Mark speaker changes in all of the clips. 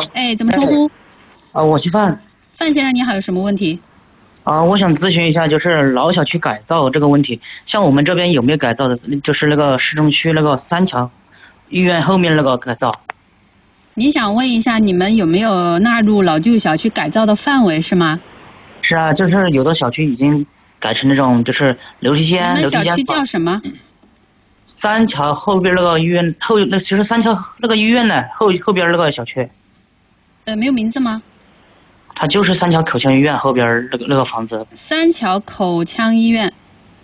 Speaker 1: 哎，怎么称呼？
Speaker 2: 我是范。
Speaker 1: 范先生，你好，有什么问题？
Speaker 2: 我想咨询一下，就是老小区改造这个问题。像我们这边有没有改造的？就是那个市中区那个三桥医院后面那个改造。
Speaker 1: 你想问一下，你们有没有纳入老旧小区改造的范围是吗？
Speaker 2: 是啊，就是有的小区已经改成那种就是楼梯间。
Speaker 1: 你们小区叫什么？
Speaker 2: 三桥后边那个医院其实三桥那个医院呢后边那个小区。
Speaker 1: 没有名字吗？
Speaker 2: 它就是三桥口腔医院后边那个房子。
Speaker 1: 三桥口腔医院，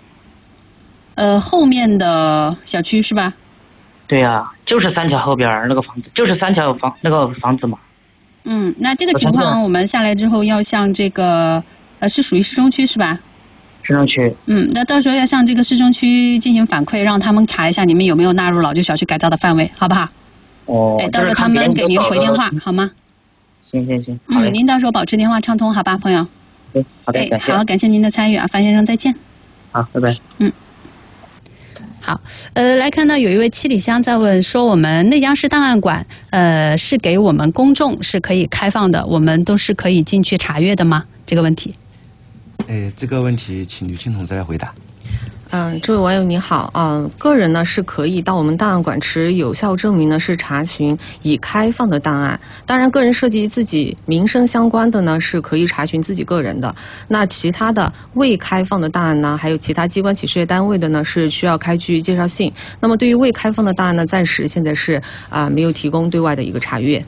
Speaker 1: 后面的小区是吧？
Speaker 2: 对呀，就是三桥后边那个房子，就是三桥那个房子嘛。
Speaker 1: 那这个情况我们下来之后要向这个是属于市中区是吧？
Speaker 2: 市中区。
Speaker 1: 那到时候要向这个市中区进行反馈，让他们查一下你们有没有纳入老旧小区改造的范围，好不好？到时候他们给您回电话，好吗？
Speaker 2: 行。
Speaker 1: 您到时候保持电话畅通，好吧，朋友。
Speaker 2: 好的，感谢。
Speaker 1: 好，感谢您的参与啊，范先生，再见。
Speaker 2: 好，拜拜。
Speaker 1: 好，来看到有一位七里香在问说，我们内江市档案馆，是给我们公众是可以开放的，我们都是可以进去查阅的吗？这个问题。
Speaker 3: 这个问题请吕青彤再来回答。
Speaker 4: 这位网友你好，个人呢是可以到我们档案馆持有效证明呢，是查询已开放的档案。当然，个人涉及自己民生相关的呢，是可以查询自己个人的。那其他的未开放的档案呢，还有其他机关企事业单位的呢，是需要开具介绍信。那么对于未开放的档案呢，暂时现在是没有提供对外的一个查阅。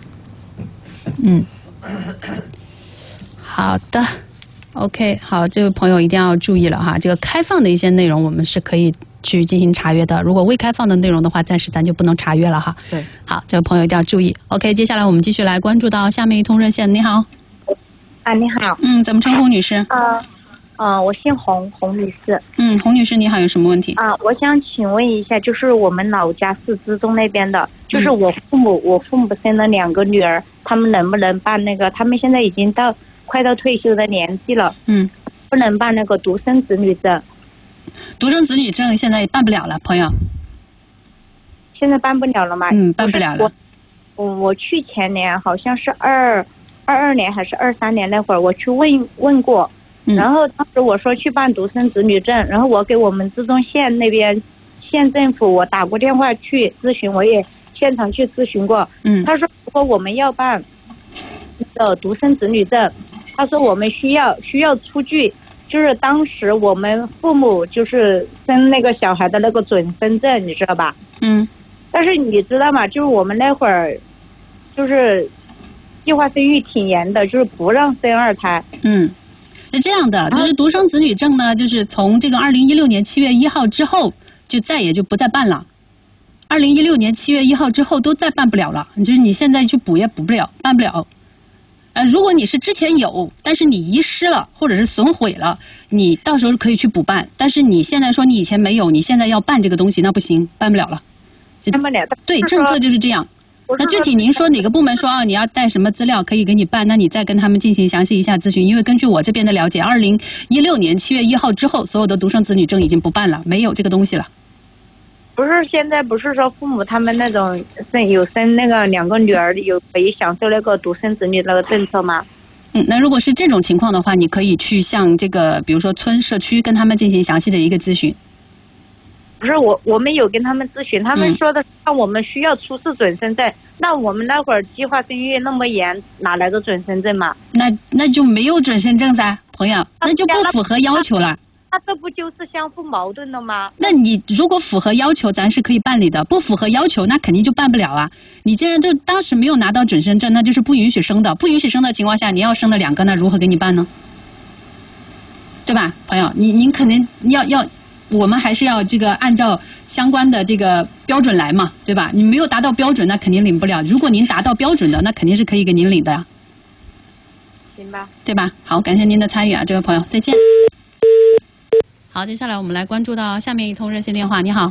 Speaker 1: 好的。OK， 好，这位朋友一定要注意了哈，这个开放的一些内容我们是可以去进行查阅的，如果未开放的内容的话，暂时咱就不能查阅了哈。
Speaker 4: 对，
Speaker 1: 好，这位朋友一定要注意。OK， 接下来我们继续来关注到下面一通热线。你好。
Speaker 5: 你好。
Speaker 1: 怎么称呼女士？
Speaker 5: 我姓洪，洪女士。
Speaker 1: 洪女士你好，有什么问题？
Speaker 5: 我想请问一下，就是我们老家是资中那边的，就是我父母生了2个女儿，他们能不能办那个？他们现在已经快到退休的年纪了，不能办那个独生子女证。
Speaker 1: 独生子女证现在也办不了了，朋友。
Speaker 5: 现在办不了了吗？
Speaker 1: 办不了了。
Speaker 5: 我去前年好像是22年还是23年那会儿，我去问过，然后当时我说去办独生子女证，然后我给我们资中县那边县政府我打过电话去咨询，我也现场去咨询过，他说如果我们要办那个独生子女证，他说我们需要出具，就是当时我们父母就是生那个小孩的那个准生证，你知道吧？但是你知道吗？就是我们那会儿就是计划生育挺严的，就是不让生2胎。
Speaker 1: 是这样的，就是独生子女证呢，就是从这个2016年7月1号之后，就再也就不再办了。2016年7月1号之后都再办不了了，就是你现在去补也补不了，办不了。如果你是之前有，但是你遗失了或者是损毁了，你到时候可以去补办。但是你现在说你以前没有，你现在要办这个东西，那不行，办不了了。
Speaker 5: 办不了。
Speaker 1: 对，政策就是这样。那具体您说哪个部门说你要带什么资料可以给你办，那你再跟他们进行详细一下咨询。因为根据我这边的了解，2016年7月1号之后，所有的独生子女证已经不办了，没有这个东西了。
Speaker 5: 不是现在不是说父母他们那种生那个2个女儿有可以享受那个独生子女那个政策吗？
Speaker 1: 那如果是这种情况的话，你可以去向这个比如说村社区跟他们进行详细的一个咨询。
Speaker 5: 不是我们有跟他们咨询，他们说的让我们需要出示准生证，那我们那会儿计划生育那么严，哪来的准生证嘛？
Speaker 1: 那就没有准生证噻，朋友，那就不符合要求了。
Speaker 5: 那这不就是相互矛盾的吗？
Speaker 1: 那你如果符合要求，咱是可以办理的；不符合要求，那肯定就办不了啊。你既然就当时没有拿到准生证，那就是不允许生的。不允许生的情况下，你要生了2个，那如何给你办呢？对吧，朋友？您肯定要，我们还是要这个按照相关的这个标准来嘛，对吧？你没有达到标准，那肯定领不了。如果您达到标准的，那肯定是可以给您领的呀。
Speaker 5: 行吧，
Speaker 1: 对吧？好，感谢您的参与啊，这位朋友，再见。好，接下来我们来关注到下面一通热线电话。你好。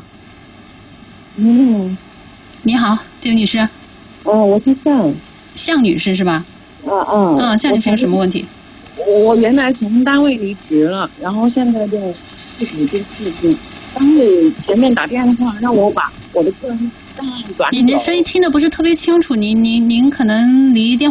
Speaker 1: 你好，这位女士。
Speaker 6: 我是
Speaker 1: 向女士是吧？向女士有什么问题？
Speaker 6: 我原来从单位离职了，然后现在就自己做事情。单位前面打电话让我把我的个人档案转。
Speaker 1: 您声音听得不是特别清楚，您可能离电话